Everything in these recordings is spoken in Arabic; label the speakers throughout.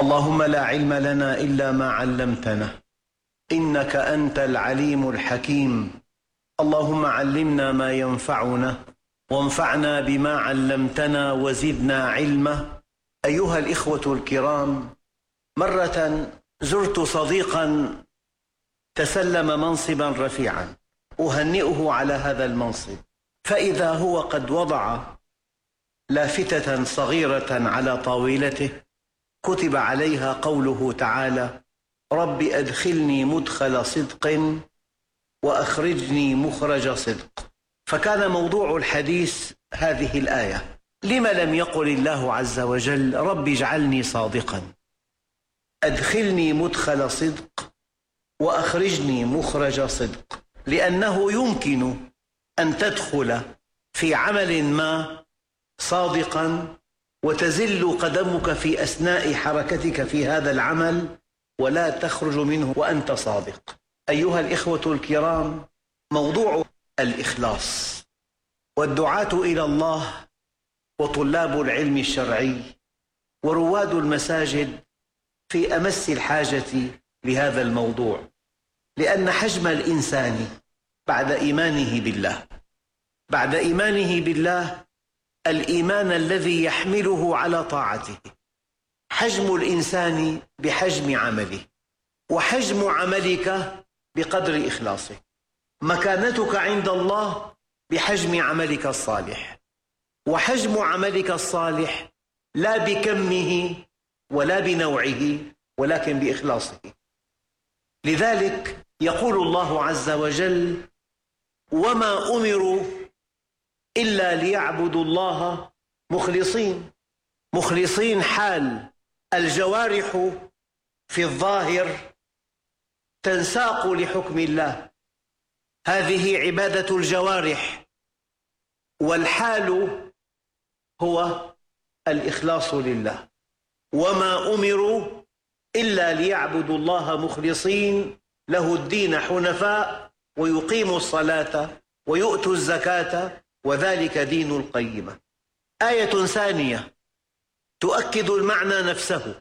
Speaker 1: اللهم لا علم لنا إلا ما علمتنا إنك أنت العليم الحكيم. اللهم علمنا ما ينفعنا وانفعنا بما علمتنا وزدنا علما. أيها الإخوة الكرام، مرة زرت صديقا تسلم منصبا رفيعا، أهنئه على هذا المنصب، فإذا هو قد وضع لافتة صغيرة على طاولته كتب عليها قوله تعالى: رب أدخلني مدخل صدق وأخرجني مخرج صدق. فكان موضوع الحديث هذه الآية: لم لم يقل الله عز وجل رب اجعلني صادقا، أدخلني مدخل صدق وأخرجني مخرج صدق؟ لأنه يمكن أن تدخل في عمل ما صادقا وتزل قدمك في أثناء حركتك في هذا العمل ولا تخرج منه وأنت صادق. أيها الإخوة الكرام، موضوع الإخلاص والدعاة إلى الله وطلاب العلم الشرعي ورواد المساجد في أمس الحاجة لهذا الموضوع، لأن حجم الإنسان بعد إيمانه بالله الإيمان الذي يحمله على طاعته، حجم الإنسان بحجم عمله، وحجم عملك بقدر إخلاصه، مكانتك عند الله بحجم عملك الصالح، وحجم عملك الصالح لا بكمه ولا بنوعه ولكن بإخلاصه. لذلك يقول الله عز وجل: وما أمروا إلا ليعبدوا الله مخلصين حال الجوارح في الظاهر تنساق لحكم الله، هذه عبادة الجوارح، والحال هو الإخلاص لله. وما أمروا إلا ليعبدوا الله مخلصين له الدين حنفاء ويقيموا الصلاة ويؤتوا الزكاة وذلك دين القيمة. آية ثانية تؤكد المعنى نفسه: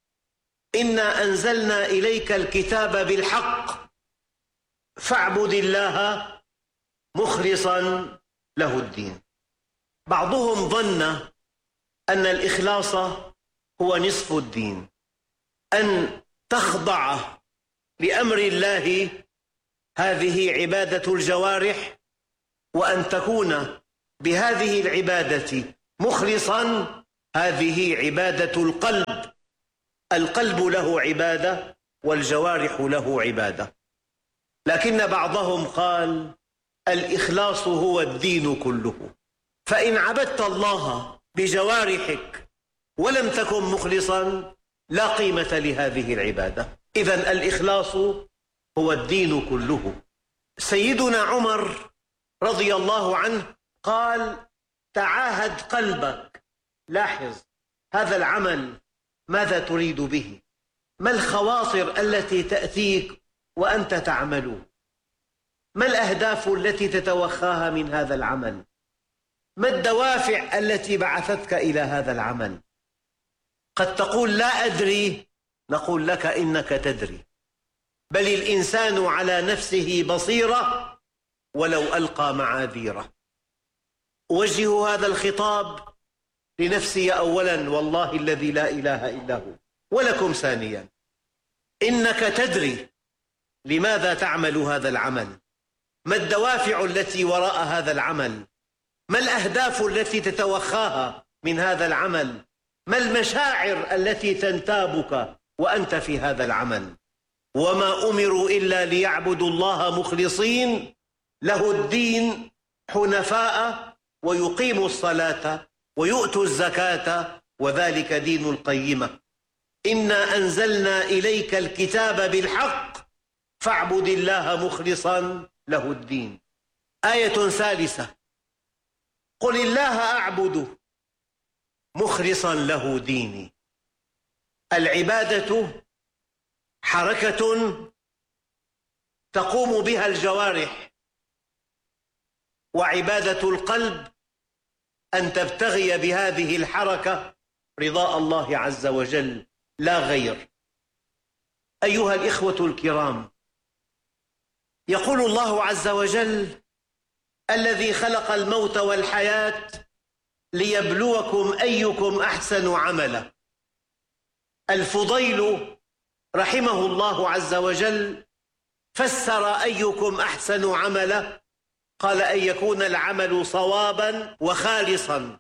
Speaker 1: إنا أنزلنا إليك الكتاب بالحق فاعبد الله مخلصا له الدين. بعضهم ظن أن الإخلاص هو نصف الدين، أن تخضع لأمر الله، هذه عبادة الجوارح، وأن تكون بهذه العبادة مخلصا، هذه عبادة القلب. القلب له عبادة والجوارح له عبادة. لكن بعضهم قال الإخلاص هو الدين كله، فإن عبدت الله بجوارحك ولم تكن مخلصا لا قيمة لهذه العبادة. إذن الإخلاص هو الدين كله. سيدنا عمر رضي الله عنه قال: تعاهد قلبك، لاحظ هذا العمل ماذا تريد به، ما الخواطر التي تأتيك وأنت تعمل، ما الأهداف التي تتوخاها من هذا العمل، ما الدوافع التي بعثتك إلى هذا العمل. قد تقول لا أدري، نقول لك إنك تدري، بل الإنسان على نفسه بصيرة ولو ألقى معاذيره. أوجه هذا الخطاب لنفسي أولا والله الذي لا إله إلا هو، ولكم ثانيا: إنك تدري لماذا تعمل هذا العمل، ما الدوافع التي وراء هذا العمل، ما الأهداف التي تتوخاها من هذا العمل، ما المشاعر التي تنتابك وأنت في هذا العمل. وما أمروا إلا ليعبدوا الله مخلصين له الدين حنفاء ويقيموا الصلاة ويؤتوا الزكاة وذلك دين القيمة. إنا أنزلنا إليك الكتاب بالحق فاعبد الله مخلصا له الدين. آية ثالثة: قل الله أعبد مخلصا له ديني. العبادة حركة تقوم بها الجوارح، وعبادة القلب أن تبتغي بهذه الحركة رضاء الله عز وجل لا غير. أيها الإخوة الكرام، يقول الله عز وجل: الذي خلق الموت والحياة ليبلوكم أيكم أحسن عملا. الفضيل رحمه الله عز وجل فسر أيكم أحسن عملا، قال: أن يكون العمل صوابا وخالصا.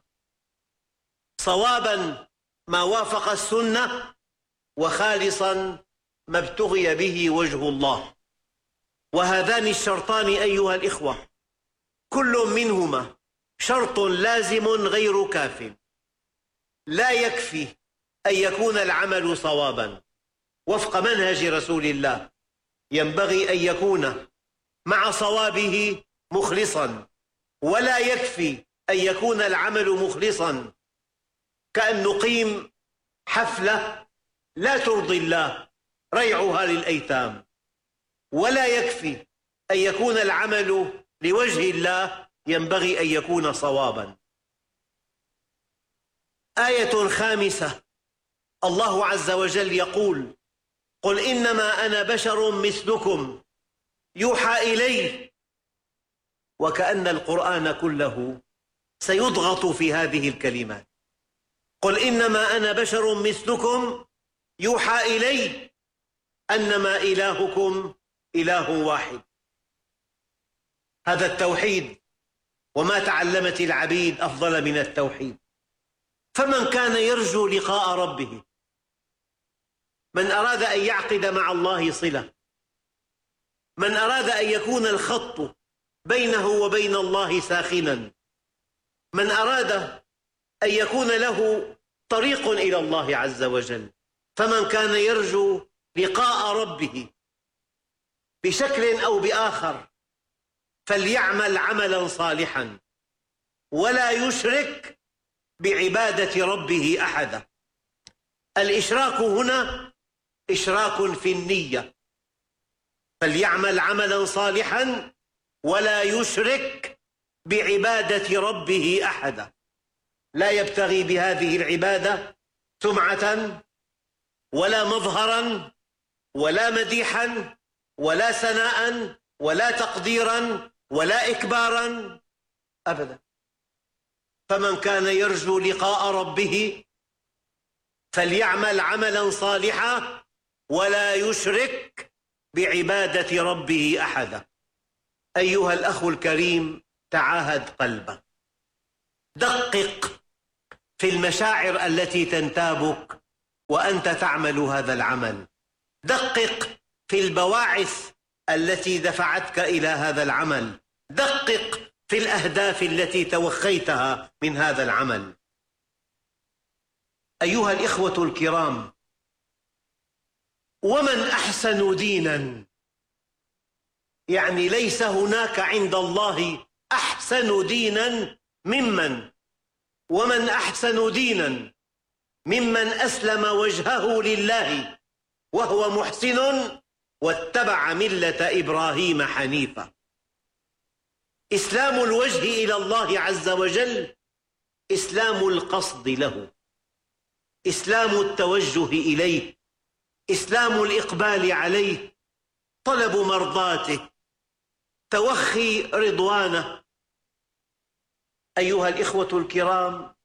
Speaker 1: صوابا ما وافق السنة، وخالصا ما ابتغي به وجه الله. وهذان الشرطان أيها الإخوة كل منهما شرط لازم غير كاف. لا يكفي أن يكون العمل صوابا وفق منهج رسول الله، ينبغي أن يكون مع صوابه مخلصا. ولا يكفي أن يكون العمل مخلصا كأن نقيم حفلة لا ترضي الله ريعها للأيتام. ولا يكفي أن يكون العمل لوجه الله، ينبغي أن يكون صوابا. آية خامسة، الله عز وجل يقول: قل إنما أنا بشر مثلكم يوحى إلي. وكأن القرآن كله سيضغط في هذه الكلمات. قل إنما أنا بشر مثلكم يوحى إلي أنما إلهكم إله واحد. هذا التوحيد، وما تعلمت العبيد أفضل من التوحيد. فمن كان يرجو لقاء ربه، من أراد أن يعقد مع الله صلة، من أراد أن يكون الخط بينه وبين الله ساخنا، من أراد أن يكون له طريق إلى الله عز وجل، فمن كان يرجو لقاء ربه بشكل أو بآخر فليعمل عملا صالحا ولا يشرك بعبادة ربه أحدا. الإشراك هنا إشراك في النية. فليعمل عملا صالحا ولا يشرك بعبادة ربه أحدا. لا يبتغي بهذه العبادة سمعة ولا مظهرا ولا مديحا ولا ثناء ولا تقديرا ولا إكبارا أبدا. فمن كان يرجو لقاء ربه فليعمل عملا صالحا ولا يشرك بعبادة ربه أحدا. أيها الأخ الكريم، تعاهد قلبك، دقق في المشاعر التي تنتابك وأنت تعمل هذا العمل. دقق في البواعث التي دفعتك إلى هذا العمل. دقق في الأهداف التي توخيتها من هذا العمل. أيها الإخوة الكرام، ومن أحسن دينا، يعني ليس هناك عند الله أحسن دينا ممن، ومن أحسن دينا ممن أسلم وجهه لله وهو محسن واتبع ملة إبراهيم حنيفا. إسلام الوجه إلى الله عز وجل إسلام القصد له، إسلام التوجه إليه، إسلام الإقبال عليه، طلب مرضاته، توخي رضوانه. أيها الإخوة الكرام،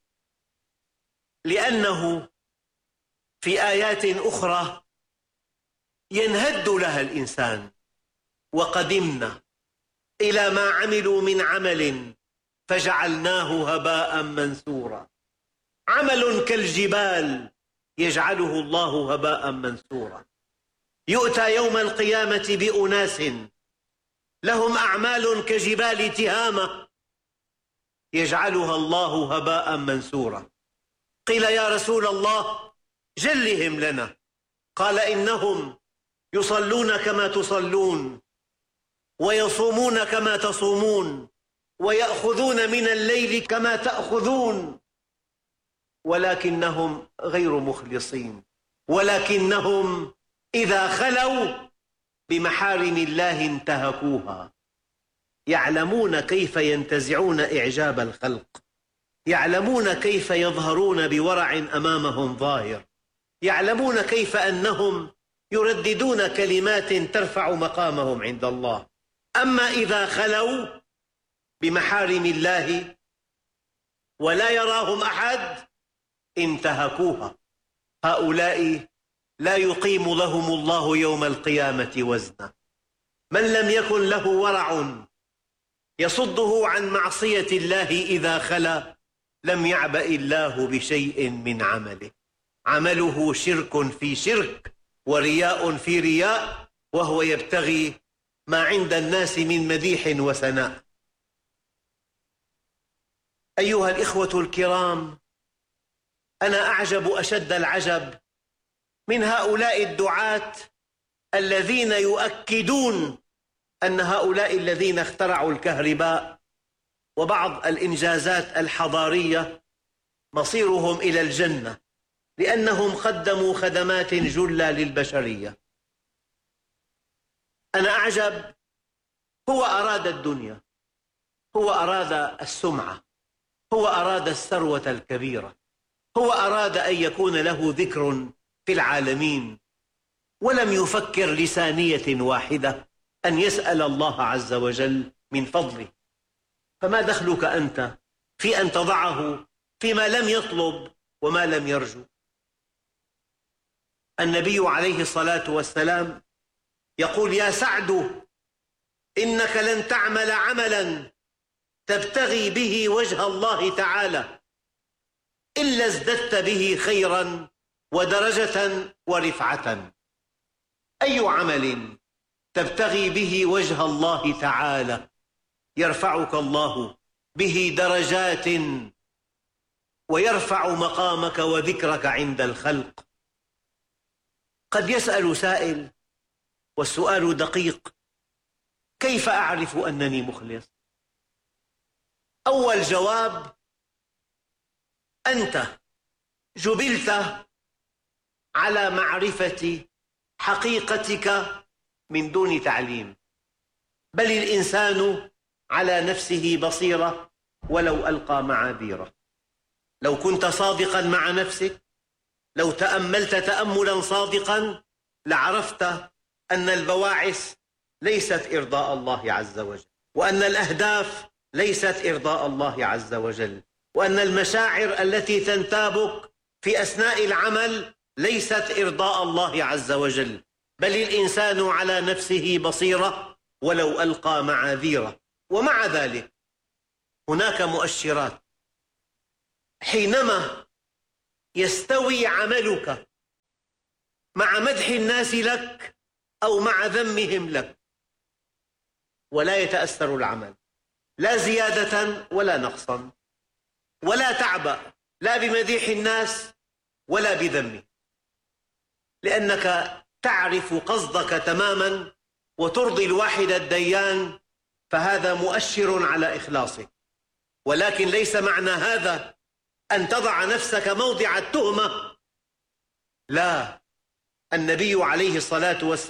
Speaker 1: لأنه في آيات أخرى ينهد لها الإنسان: وقدمنا إلى ما عملوا من عمل فجعلناه هباء منثورا. عمل كالجبال يجعله الله هباء منثورا. يؤتى يوم القيامة بأناس لهم أعمال كجبال تهامة يجعلها الله هباء منثورا. قيل: يا رسول الله جلهم لنا. قال: إنهم يصلون كما تصلون ويصومون كما تصومون ويأخذون من الليل كما تأخذون، ولكنهم غير مخلصين، ولكنهم إذا خلوا بمحارم الله انتهكوها. يعلمون كيف ينتزعون إعجاب الخلق، يعلمون كيف يظهرون بورع أمامهم ظاهر، يعلمون كيف أنهم يرددون كلمات ترفع مقامهم عند الله. أما إذا خلوا بمحارم الله ولا يراهم أحد انتهكوها. هؤلاء لا يقيم لهم الله يوم القيامة وزنا. من لم يكن له ورع يصده عن معصية الله إذا خلا لم يعبأ الله بشيء من عمله. عمله شرك في شرك ورياء في رياء، وهو يبتغي ما عند الناس من مديح وثناء. أيها الإخوة الكرام، أنا أعجب أشد العجب من هؤلاء الدعاة الذين يؤكدون أن هؤلاء الذين اخترعوا الكهرباء وبعض الإنجازات الحضارية مصيرهم إلى الجنة لأنهم قدموا خدمات جلة للبشرية. أنا أعجب. هو أراد الدنيا، هو أراد السمعة، هو أراد الثروة الكبيرة، هو أراد أن يكون له ذكر في العالمين، ولم يفكر لثانية واحدة أن يسأل الله عز وجل من فضله. فما دخلك أنت في أن تضعه فيما لم يطلب وما لم يرجو؟ النبي عليه الصلاة والسلام يقول: يا سعد، إنك لن تعمل عملا تبتغي به وجه الله تعالى إلا ازددت به خيرا ودرجة ورفعة. أي عمل تبتغي به وجه الله تعالى يرفعك الله به درجات ويرفع مقامك وذكرك عند الخلق. قد يسأل سائل، والسؤال دقيق: كيف أعرف أنني مخلص؟ أول جواب: أنت جبلت على معرفة حقيقتك من دون تعليم، بل الإنسان على نفسه بصيرة ولو ألقى معاذيره. لو كنت صادقا مع نفسك، لو تأملت تأملا صادقا، لعرفت أن البواعث ليست إرضاء الله عز وجل، وأن الأهداف ليست إرضاء الله عز وجل، وأن المشاعر التي تنتابك في أثناء العمل ليست إرضاء الله عز وجل، بل الإنسان على نفسه بصيرة ولو ألقى معاذيره. ومع ذلك هناك مؤشرات. حينما يستوي عملك مع مدح الناس لك أو مع ذمهم لك، ولا يتأثر العمل لا زيادة ولا نقصا، ولا تعبأ لا بمديح الناس ولا بذمه، لأنك تعرف قصدك تماما وترضي الواحد الديان، فهذا مؤشر على إخلاصك. ولكن ليس معنى هذا أن تضع نفسك موضع التهمة. لا، النبي عليه الصلاة والسلام